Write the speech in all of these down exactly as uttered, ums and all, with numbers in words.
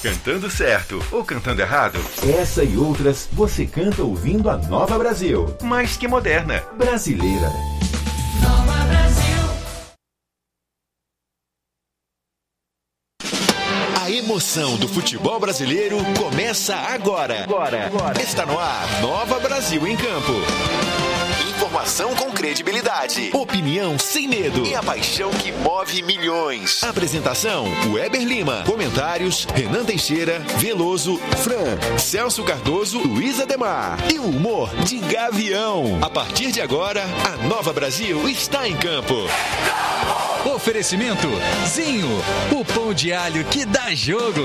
Cantando certo ou cantando errado? Essa e outras você canta ouvindo a Nova Brasil. Mais que moderna. Brasileira. Nova Brasil. A emoção do futebol brasileiro começa agora. Agora. Agora. Está no ar Nova Brasil em Campo. Informação com credibilidade, opinião sem medo e a paixão que move milhões. Apresentação: Weber Lima. Comentários: Renan Teixeira, Veloso, Fran, Celso Cardoso, Luiz Ademar. E o humor de Gavião. A partir de agora, a Nova Brasil está em campo. Oferecimento: Zinho, o pão de alho que dá jogo.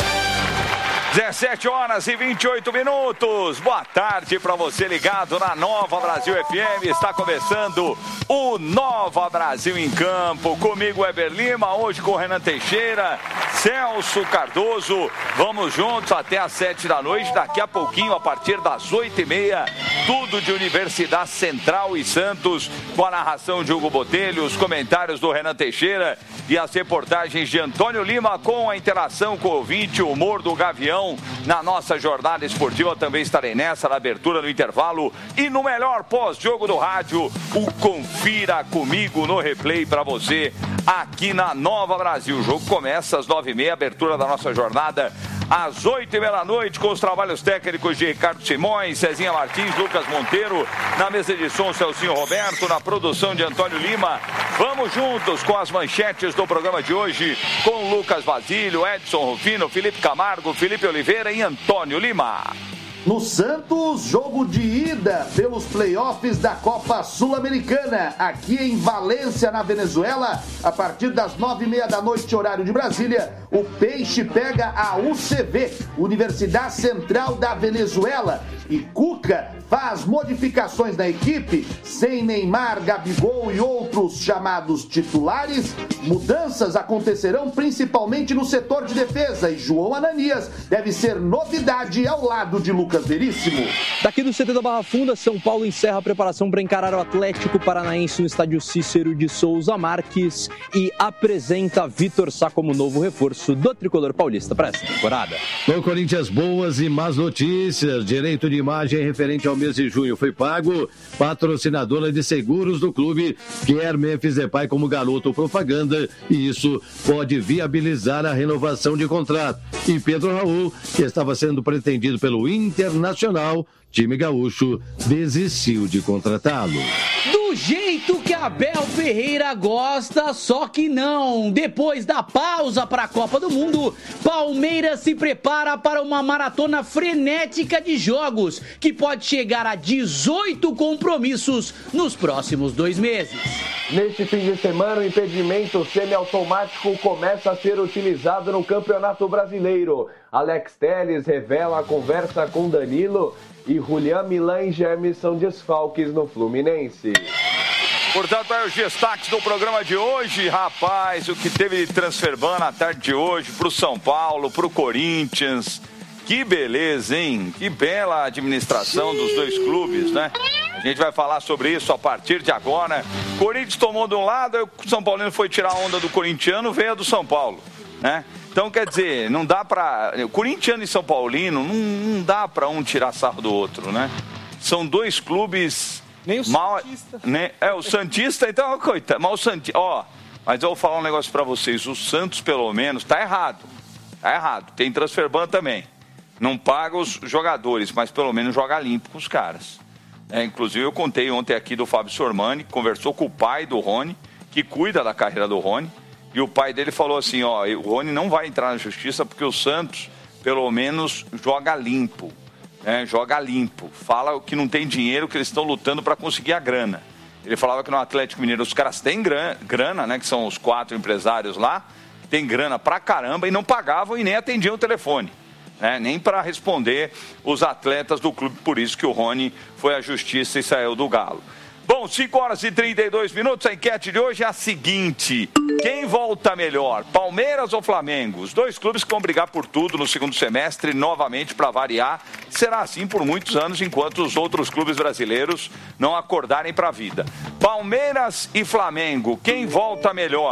dezessete horas e vinte e oito minutos. Boa tarde para você ligado na Nova Brasil F M. Está começando o Nova Brasil em Campo. Comigo, Weber Lima, hoje com o Renan Teixeira, Celso Cardoso. Vamos juntos até às sete da noite. Daqui a pouquinho, a partir das oito e meia, tudo de Universidade Central e Santos, com a narração de Hugo Botelho, os comentários do Renan Teixeira e as reportagens de Antônio Lima, com a interação com o ouvinte, o humor do Gavião. Na nossa jornada esportiva também estarei nessa, na abertura, no intervalo e no melhor pós-jogo do rádio, o Confira Comigo no replay para você aqui na Nova Brasil. O jogo começa às nove e meia, abertura da nossa jornada às oito e meia da noite, com os trabalhos técnicos de Ricardo Simões, Cezinha Martins, Lucas Monteiro, na mesa de som Celcinho Roberto, na produção de Antônio Lima. Vamos juntos com as manchetes do programa de hoje, com Lucas Basílio, Edson Rufino, Felipe Camargo, Felipe Oliveira e Antônio Lima. No Santos, jogo de ida pelos playoffs da Copa Sul-Americana, aqui em Valência, na Venezuela, a partir das nove e meia da noite, horário de Brasília, o Peixe pega a U C V, Universidade Central da Venezuela, e Cuca faz modificações na equipe, sem Neymar, Gabigol e outros chamados titulares. Mudanças acontecerão principalmente no setor de defesa, e João Ananias deve ser novidade ao lado de Lucas Veríssimo. Daqui do C T da Barra Funda, São Paulo encerra a preparação para encarar o Atlético Paranaense no estádio Cícero de Souza Marques e apresenta Vitor Sá como novo reforço do tricolor paulista para essa temporada. No Corinthians, boas e más notícias. Direito de imagem referente ao mês de junho foi pago. Patrocinadora de seguros do clube quer Memphis Depay como garoto propaganda, e isso pode viabilizar a renovação de contrato. E Pedro Raul, que estava sendo pretendido pelo Internacional, time gaúcho desistiu de contratá-lo. Do jeito que Abel Ferreira gosta, só que não. Depois da pausa para a Copa do Mundo, Palmeiras se prepara para uma maratona frenética de jogos, que pode chegar a dezoito compromissos nos próximos dois meses. Neste fim de semana, o impedimento semiautomático começa a ser utilizado no Campeonato Brasileiro. Alex Telles revela a conversa com Danilo e Julián Milan e Germes são desfalques no Fluminense. Portanto, aí os destaques do programa de hoje, rapaz, o que teve de transferban na tarde de hoje pro São Paulo, pro Corinthians. Que beleza, hein? Que bela administração dos dois clubes, né? A gente vai falar sobre isso a partir de agora. Corinthians tomou de um lado, aí o São Paulino foi tirar a onda do corintiano, veio a do São Paulo, né? Então, quer dizer, não dá pra... Corintiano e São Paulino, não, não dá pra um tirar sarro do outro, né? São dois clubes... Nem o mal... Santista. Né? É, o Santista, então, coitado. Mas o Santista... Ó, mas eu vou falar um negócio pra vocês. O Santos, pelo menos, tá errado. Tá errado. Tem transferban também. Não paga os jogadores, mas pelo menos joga limpo com os caras. É, inclusive, eu contei ontem aqui do Fábio Sormani, que conversou com o pai do Rony, que cuida da carreira do Rony. E o pai dele falou assim, ó, o Rony não vai entrar na justiça porque o Santos, pelo menos, joga limpo. Né? Joga limpo. Fala que não tem dinheiro, que eles estão lutando para conseguir a grana. Ele falava que no Atlético Mineiro os caras têm grana, grana, né? Que são os quatro empresários lá, que tem grana pra caramba e não pagavam e nem atendiam o telefone. Né? Nem para responder os atletas do clube. Por isso que o Rony foi à justiça e saiu do Galo. Bom, cinco horas e trinta e dois minutos, a enquete de hoje é a seguinte: quem volta melhor, Palmeiras ou Flamengo? Os dois clubes que vão brigar por tudo no segundo semestre, novamente, para variar. Será assim por muitos anos, enquanto os outros clubes brasileiros não acordarem para a vida. Palmeiras e Flamengo, quem volta melhor?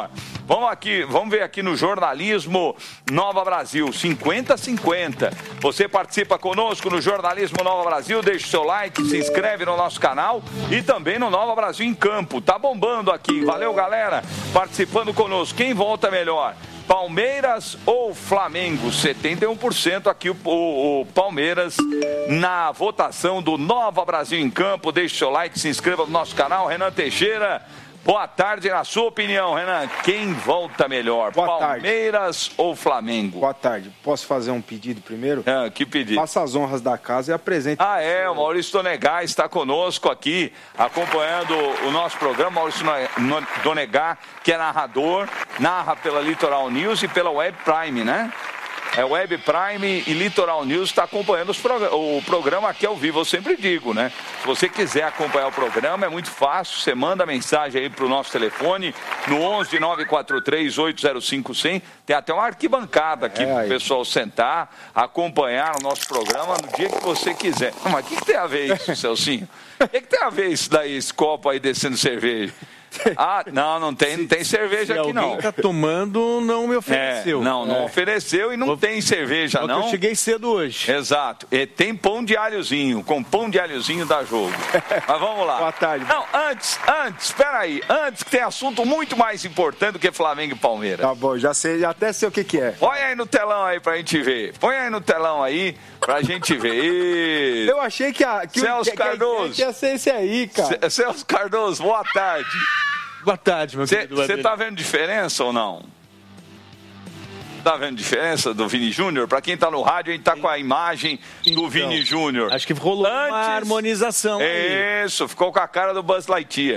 Vamos aqui, vamos ver aqui no jornalismo Nova Brasil, cinquenta a cinquenta. Você participa conosco no jornalismo Nova Brasil, deixa o seu like, se inscreve no nosso canal e também no Nova Brasil em Campo. Tá bombando aqui. Valeu, galera, participando conosco. Quem volta melhor? Palmeiras ou Flamengo? setenta e um por cento aqui o, o, o Palmeiras na votação do Nova Brasil em Campo. Deixe seu like, se inscreva no nosso canal. Renan Teixeira, boa tarde. Na sua opinião, Renan, quem volta melhor? Boa Palmeiras tarde. ou Flamengo? Boa tarde. Posso fazer um pedido primeiro? Ah, que pedido? Faça as honras da casa e apresente. Ah, é, o Maurício Donegar está conosco aqui, acompanhando o nosso programa. Maurício Donegar, que é narrador, narra pela Litoral News e pela Web Prime, né? É Web Prime e Litoral News, está acompanhando os prog- o programa aqui ao vivo, eu sempre digo, né? Se você quiser acompanhar o programa, é muito fácil, você manda mensagem aí para o nosso telefone, no onze nove quatro três oito zero cinco cem, tem até uma arquibancada aqui é, para o pessoal sentar, acompanhar o nosso programa no dia que você quiser. Não, mas o que, que tem a ver isso, Celcinho? O que, que tem a ver isso daí, esse copo aí descendo cerveja? Ah, não, não tem, não tem cerveja se aqui não. Alguém tá tomando, não me ofereceu. É, não, não é. ofereceu e não Vou... tem cerveja Vou não. Eu cheguei cedo hoje. Exato. E tem pão de alhozinho, com pão de alhozinho dá jogo. Mas vamos lá. Boa tarde. Não, antes, antes, espera aí, antes que tem assunto muito mais importante do que Flamengo e Palmeiras. Tá bom, já sei, já até sei o que que é. Põe aí no telão aí pra gente ver. Põe aí no telão aí pra gente ver. E... Eu achei que a que Celso que, Cardoso. Que, que ia ser esse aí, cara. Celso Cardoso, boa tarde. Boa tarde, meu querido. Você tá vendo diferença ou não? Tá vendo diferença do Vini Júnior? Pra quem tá no rádio, a gente tá com a imagem do então, Vini Júnior. Acho que rolou Antes, uma harmonização aí. Isso, ficou com a cara do Buzz Lightyear.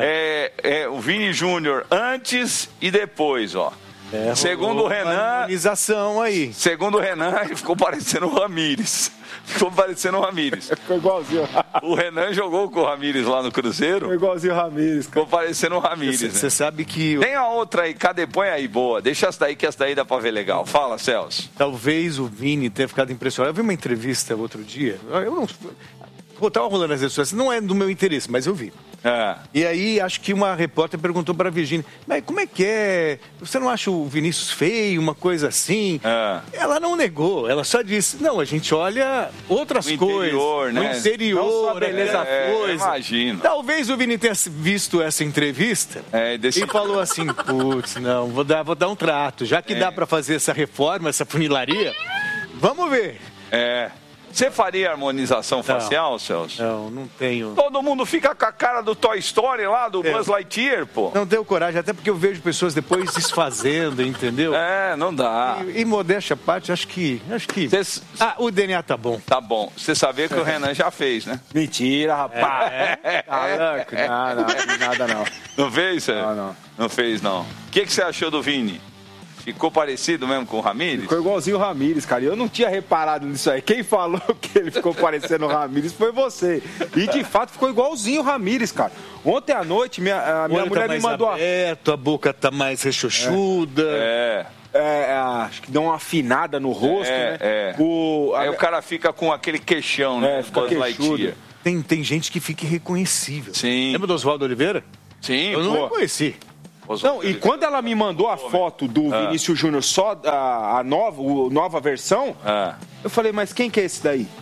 É. É, é, o Vini Júnior antes e depois, ó. É, segundo o Renan... harmonização aí. Segundo o Renan, ele ficou parecendo o Ramírez. Ficou parecendo o Ramírez. Ficou igualzinho. O Renan jogou com o Ramírez lá no Cruzeiro. Ficou igualzinho o Ramírez. Ficou parecendo o Ramírez. Você né? sabe que... Tem a outra aí, cadê? Põe aí, boa. Deixa essa daí, que essa daí dá pra ver legal. Fala, Celso. Talvez o Vini tenha ficado impressionado. Eu vi uma entrevista outro dia. Eu não... Pô, tava rolando as redes sociais. Não é do meu interesse, mas eu vi. É. E aí, acho que uma repórter perguntou para a Virgínia, mas como é que é? Você não acha o Vinícius feio, uma coisa assim? É. Ela não negou, ela só disse, não, a gente olha outras o coisas. Interior, né? O interior, não só a beleza da é, coisa. Imagino. Talvez o Vini tenha visto essa entrevista é, desse... e falou assim, putz, não, vou dar, vou dar um trato. Já que é. dá para fazer essa reforma, essa funilaria, vamos ver. É... Você faria harmonização facial, não, Celso? Não, não tenho. Todo mundo fica com a cara do Toy Story lá, do é. Buzz Lightyear, pô. Não tenho coragem, até porque eu vejo pessoas depois desfazendo, entendeu? É, não dá. E, e modéstia à parte, acho que... Acho que... Cês... Ah, o D N A tá bom. Tá bom. Você sabia que é. o Renan já fez, né? Mentira, rapaz. É. É. Tá louco? Não, não, nada não. Não fez, Celso? Não, não. Não fez, não. O que, que você achou do Vini? Ficou parecido mesmo com o Ramírez? Ficou igualzinho o Ramírez, cara. Eu não tinha reparado nisso aí. Quem falou que ele ficou parecendo o Ramírez foi você. E de fato ficou igualzinho o Ramírez, cara. Ontem à noite, minha, a minha mulher tá me mandou. Aberto, a... a boca tá mais rechochuda. É. É. É, acho que deu uma afinada no rosto, é, né? É. O, a... Aí o cara fica com aquele queixão, né? É, fica queixudo. Tem, tem gente que fica irreconhecível. Sim. Lembra do Oswaldo Oliveira? Sim. Eu não reconheci. Não, e quando ela me mandou a foto do ah. Vinícius Júnior, só a, a nova, a nova versão, ah. eu falei, mas quem que é esse daí?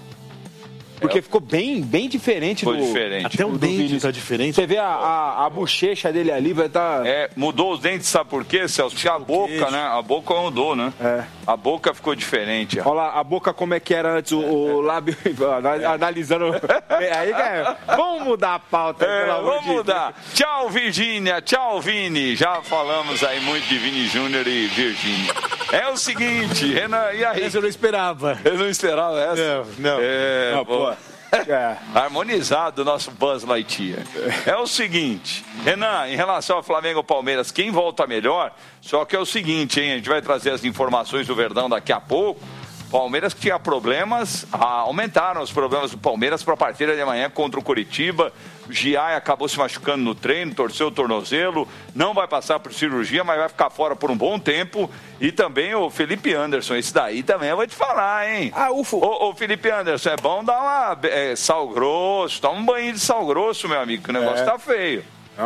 Porque ficou bem, bem diferente Foi do... diferente. Até o dente tá diferente. Você vê a, a, a bochecha dele ali, vai estar... Tá... É, mudou os dentes, sabe por quê, Celso? Porque a boca, né? A boca mudou, né? É. A boca ficou diferente. Olha lá, a boca como é que era antes, o, o lábio... É. Analisando... Aí, é, vamos mudar a pauta. É, vamos mudar. Tchau, Virgínia. Tchau, Vini. Já falamos aí muito de Vini Júnior e Virgínia. É o seguinte, Renan, e aí? Essa eu não esperava. Eu não esperava essa? Não, não. É, não, pô. É. Harmonizado o nosso Buzz Lightyear. É o seguinte, Renan, em relação ao Flamengo e Palmeiras, quem volta melhor? Só que é o seguinte, hein? A gente vai trazer as informações do Verdão daqui a pouco. Palmeiras que tinha problemas, aumentaram os problemas do Palmeiras para a partida de amanhã contra o Coritiba. O Giai acabou se machucando no treino, torceu o tornozelo, não vai passar por cirurgia, mas vai ficar fora por um bom tempo. E também o Felipe Anderson, esse daí também eu vou te falar, hein? Ah, ufo. Ô, ô Felipe Anderson, é bom dar uma é, sal grosso, toma um banho de sal grosso, meu amigo, que o negócio é. tá feio. Não.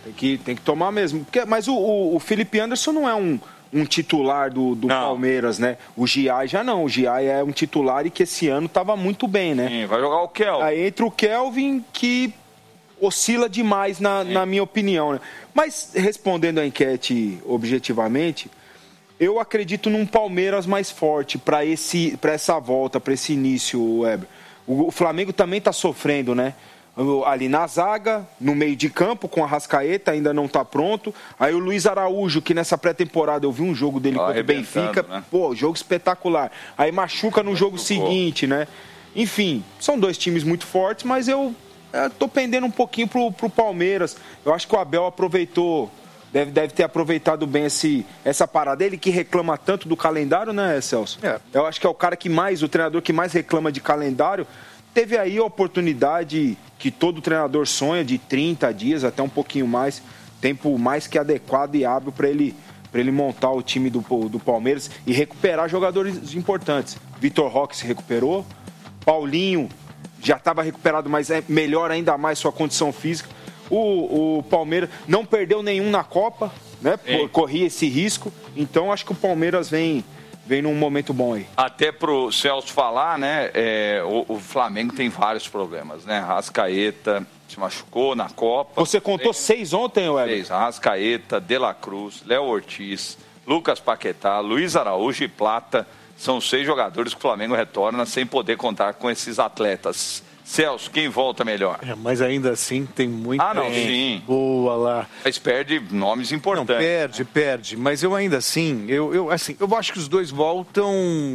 Tem que, tem que tomar mesmo. Porque, mas o, o, o Felipe Anderson não é um, um titular do, do Palmeiras, né? O Giai já não. O Giai é um titular e que esse ano estava muito bem, né? Sim, vai jogar o Kelvin. Aí entra o Kelvin, que oscila demais, na, na minha opinião, né? Mas, respondendo a enquete objetivamente, eu acredito num Palmeiras mais forte para esse, para essa volta, para esse início, Weber. O, o Flamengo também está sofrendo, né? Ali na zaga, no meio de campo, com a Arrascaeta, ainda não está pronto. Aí o Luiz Araújo, que nessa pré-temporada eu vi um jogo dele contra o Benfica, né? Pô, jogo espetacular. Aí machuca no jogo seguinte, né? Enfim, são dois times muito fortes, mas eu estou pendendo um pouquinho pro, pro Palmeiras. Eu acho que o Abel aproveitou, deve, deve ter aproveitado bem esse, essa parada. Ele que reclama tanto do calendário, né, Celso? É. Eu acho que é o cara que mais, o treinador que mais reclama de calendário. Teve aí a oportunidade que todo treinador sonha, de trinta dias, até um pouquinho mais, tempo mais que adequado e hábil para ele, para ele montar o time do, do Palmeiras e recuperar jogadores importantes. Vitor Roque se recuperou, Paulinho já estava recuperado, mas é melhor ainda mais sua condição física. O, o Palmeiras não perdeu nenhum na Copa, né? É. Corria esse risco, então acho que o Palmeiras vem... vem num momento bom aí. Até pro Celso falar, né, é, o, o Flamengo tem vários problemas, né? Arrascaeta se machucou na Copa. Você contou seis ontem, Weber? Seis. Arrascaeta, De La Cruz, Léo Ortiz, Lucas Paquetá, Luiz Araújo e Plata. São seis jogadores que o Flamengo retorna sem poder contar com esses atletas. Celso, quem volta melhor? É, mas ainda assim tem muita ah, não, sim. boa lá. Mas perde nomes importantes. Não, perde, perde. Mas eu ainda assim, eu, eu, assim, eu acho que os dois voltam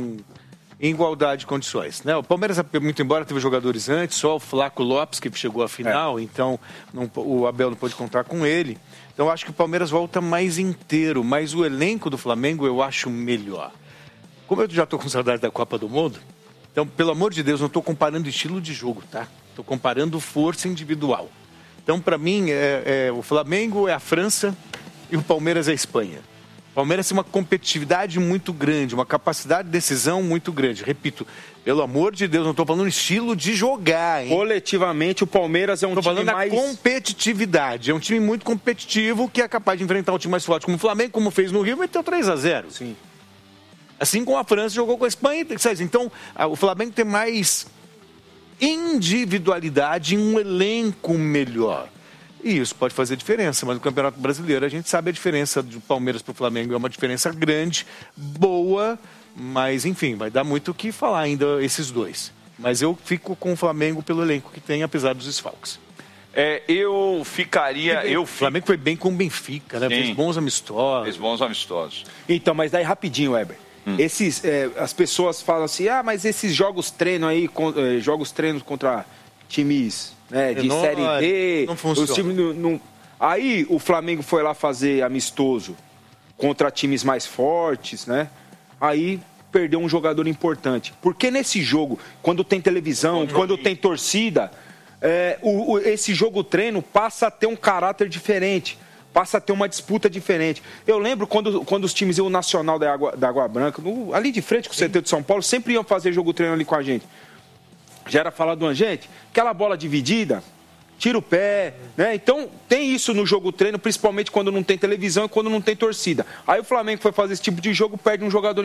em igualdade de condições, né? O Palmeiras, muito embora, teve jogadores antes, só o Flaco Lopes que chegou à final, é. então não, o Abel não pôde contar com ele. Então eu acho que o Palmeiras volta mais inteiro, mas o elenco do Flamengo eu acho melhor. Como eu já estou com saudade da Copa do Mundo, então, pelo amor de Deus, não estou comparando estilo de jogo, tá? Estou comparando força individual. Então, para mim, é, é, o Flamengo é a França e o Palmeiras é a Espanha. O Palmeiras tem uma competitividade muito grande, uma capacidade de decisão muito grande. Repito, pelo amor de Deus, não estou falando estilo de jogar, hein? Coletivamente, o Palmeiras é um tô time falando mais... da competitividade. É um time muito competitivo que é capaz de enfrentar um time mais forte como o Flamengo, como fez no Rio, e meteu três a zero. Sim. Assim como a França jogou com a Espanha. Então, o Flamengo tem mais individualidade em um elenco melhor. E isso pode fazer diferença, mas no Campeonato Brasileiro a gente sabe a diferença do Palmeiras para o Flamengo. É uma diferença grande, boa, mas enfim, vai dar muito o que falar ainda esses dois. Mas eu fico com o Flamengo pelo elenco que tem, apesar dos desfalques. É, eu ficaria... Bem, eu o Flamengo foi bem com o Benfica, né? Sim. Fez bons amistosos. Fez bons amistosos. Então, mas daí rapidinho, Weber. Hum. Esses, é, as pessoas falam assim, ah, mas esses jogos treino aí, com, é, jogos treinos contra times, né, de não, Série D, não funciona. Os times não, não... Aí o Flamengo foi lá fazer amistoso contra times mais fortes, né? Aí perdeu um jogador importante. Porque nesse jogo, quando tem televisão, Bom, quando tem torcida, é, o, o, esse jogo treino passa a ter um caráter diferente. Passa a ter uma disputa diferente. Eu lembro quando, quando os times iam, o Nacional da Água, da Água Branca, no, ali de frente com o C T de São Paulo, sempre iam fazer jogo treino ali com a gente. Já era falado, gente, aquela bola dividida, tira o pé, né? Então, tem isso no jogo treino, principalmente quando não tem televisão e quando não tem torcida. Aí o Flamengo foi fazer esse tipo de jogo, perde um jogador